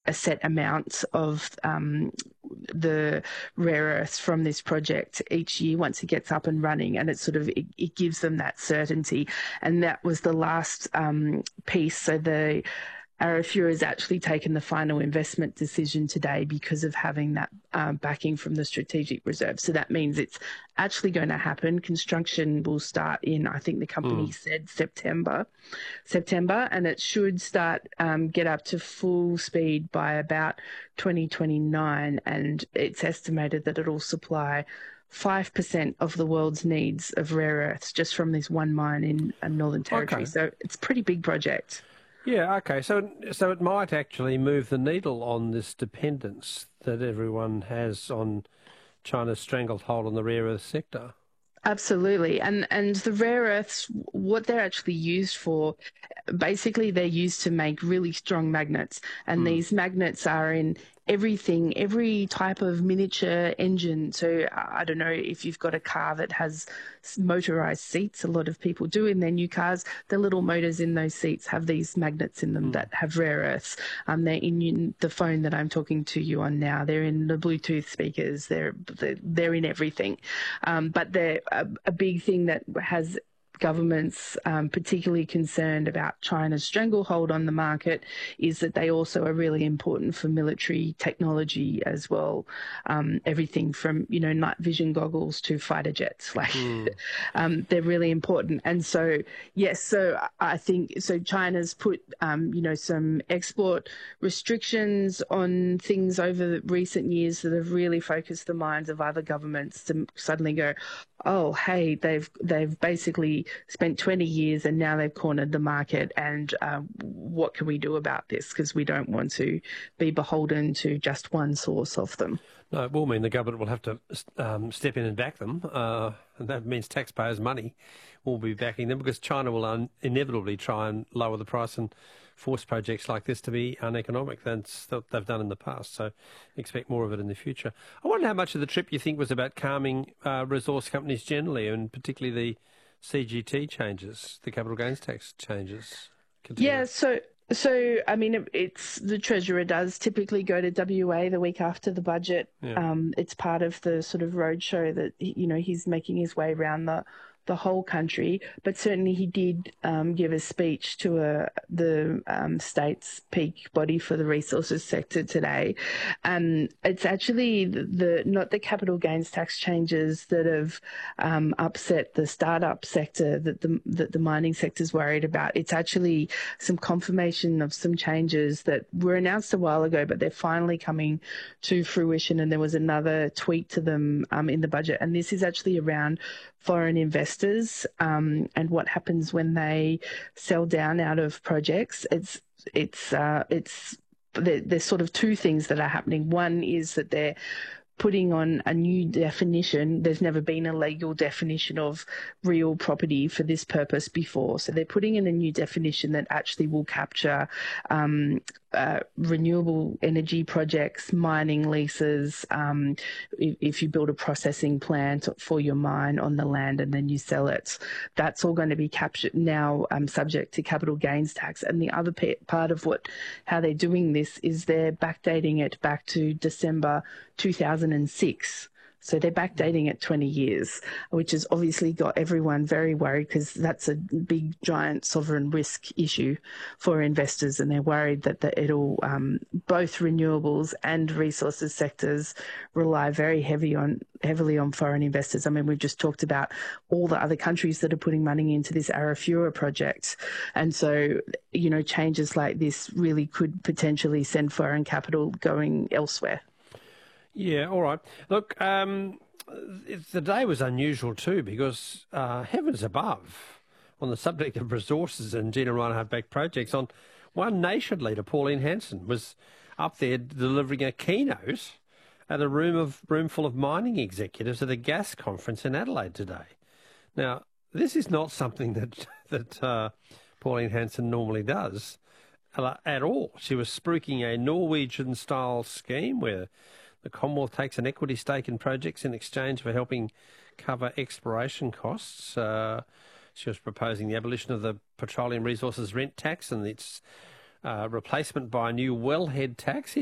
a set amount of the rare earths from this project each year once it gets up and running, and it gives them that certainty. And that was the last piece. So the Arafura has actually taken the final investment decision today because of having that backing from the strategic reserve. So that means it's actually going to happen. Construction will start in, I think the company said September, and it should start get up to full speed by about 2029. And it's estimated that it'll supply 5% of the world's needs of rare earths just from this one mine in Northern Territory. Okay. So it's a pretty big project. Yeah, okay. So it might actually move the needle on this dependence that everyone has on China's stranglehold on the rare earth sector. Absolutely. And the rare earths, what they're actually used for, basically they're used to make really strong magnets. And these magnets are in everything, every type of miniature engine. So I don't know if you've got a car that has motorized seats, a lot of people do in their new cars. The little motors in those seats have these magnets in them that have rare earths. They're in the phone that I'm talking to you on now. They're in the Bluetooth speakers. They're in everything. But they're a big thing that has governments particularly concerned about China's stranglehold on the market is that they also are really important for military technology as well. Everything from, night vision goggles to fighter jets, they're really important. And so, yes, so I think, China's put, some export restrictions on things over the recent years that have really focused the minds of other governments to suddenly go, oh, hey, they've basically spent 20 years and now they've cornered the market, and what can we do about this? Because we don't want to be beholden to just one source of them. No, it will mean the government will have to step in and back them, and that means taxpayers' money will be backing them, because China will inevitably try and lower the price and force projects like this to be uneconomic. That's what they've done in the past, so expect more of it in the future. I wonder how much of the trip you think was about calming resource companies generally, and particularly the CGT changes, the capital gains tax changes. Yeah, so I mean, it's the Treasurer does typically go to WA the week after the budget. Yeah. It's part of the sort of roadshow that he's making his way around the whole country. But certainly he did give a speech to the state's peak body for the resources sector today. It's actually not the capital gains tax changes that have upset the startup sector that the mining sector is worried about. It's actually some confirmation of some changes that were announced a while ago, but they're finally coming to fruition. And there was another tweak to them in the budget. And this is actually around foreign investors and what happens when they sell down out of projects. There's sort of two things that are happening. One is that they're putting on a new definition. There's never been a legal definition of real property for this purpose before. So they're putting in a new definition that actually will capture renewable energy projects, mining leases, if you build a processing plant for your mine on the land and then you sell it. That's all going to be captured now, subject to capital gains tax. And the other part of how they're doing this is they're backdating it back to December 2006. So they're backdating it 20 years, which has obviously got everyone very worried, because that's a big, giant sovereign risk issue for investors. And they're worried that it'll, both renewables and resources sectors rely very heavily on foreign investors. I mean, we've just talked about all the other countries that are putting money into this Arafura project. And so, changes like this really could potentially send foreign capital going elsewhere. Yeah, all right. Look, the day was unusual too, because heavens above, on the subject of resources and Gina Rinehart-backed projects, on One Nation leader Pauline Hanson was up there delivering a keynote at a room full of mining executives at a gas conference in Adelaide today. Now, this is not something that Pauline Hanson normally does at all. She was spruiking a Norwegian-style scheme where the Commonwealth takes an equity stake in projects in exchange for helping cover exploration costs. She was proposing the abolition of the petroleum resources rent tax and its replacement by a new wellhead tax.